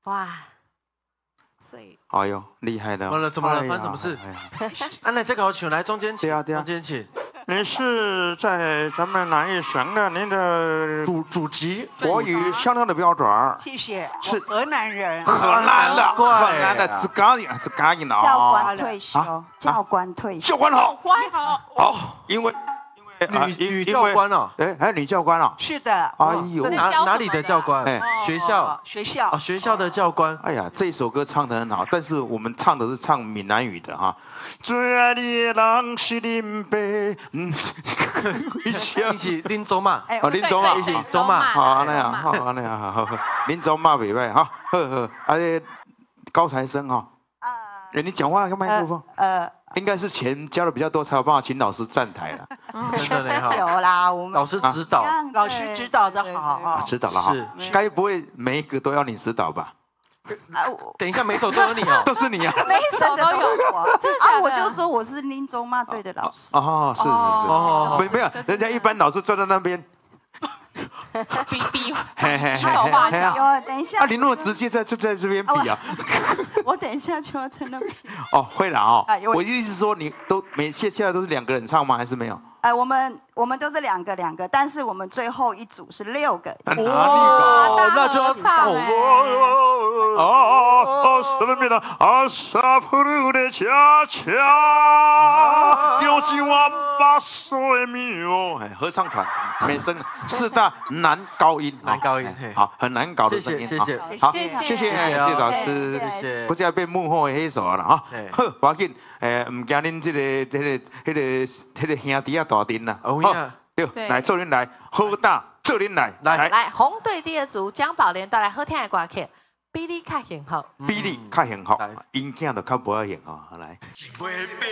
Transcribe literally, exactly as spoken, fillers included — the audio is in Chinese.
哇，最哎呦，厉害的！ 怎么了？怎么了？发生什么事？啊，那这个好请来中间请， 对啊对啊中间请。 你是在咱们哪一省的？您的主主籍国语相当的标准。 谢谢， 是河南人。 河南的， 怪河南的自家人，自家人教哦。 官退休，教官退休。 教官好， 官好， 好，因为因为啊女女因教官哦。 哎，还有女教官哦。 是的。 哎呦在，哪哪里的教官？ 哎学校哦学校哦，学校的教官。 哎呀，这首歌唱得很好，但是我们唱的是唱闽南语的哈。最爱你的人是林北，嗯，一起一起拎走嘛。 哎哦，林总嘛， 一起走嘛好那样，好那样，好好好，林总嘛，袂歹哈，呵呵，啊，高材生哈， 啊哎，你讲话个麦克风， 呃， 应该是钱交的比较多，才有办法请老师站台了， 真的呢哈。 有啦，我们老师指导， 老师指导的好对啊指导了哈是， 该不会每一个都要你指导吧？ 对对啊，我等一下每首都有你哦。 都是你啊？ 每一首都有。 我真的假的啊，我就说我是林中嘛队的老师。 哦，是是是， 哦没没有，人家一般老师站在那边， 比比嘿嘿比手画嘿脚。 有，等一下啊，你那么直接在就在这边比啊？ 我等一下就要在那边。 哦，会了哦啊。有我意思是说，你都每现现在都是两个人唱吗？还是没有？ 哎，我们我们都是两个两个，但是我们最后一组是六个。 哪里搞？ 哦，那就要唱哎。 哦，什么名呢？阿萨普鲁的恰恰，丢进我把手的苗。哎，合唱团，美声四大男高音， 男高音嘿哎好，很难搞的声音。 谢谢谢谢好， 谢谢谢谢谢谢谢谢老谢师。 谢谢不再变幕后的黑手了哈对。 好，不要紧，诶，唔惊恁这个、这个、这个、这个兄弟啊大阵啦。 哦呀， 对， 对来做恁来，好大做恁来， 来来，红队第二组江宝莲带来好听的歌曲，比你较幸福。 比你较幸福来， 音囝就较无幸福。来。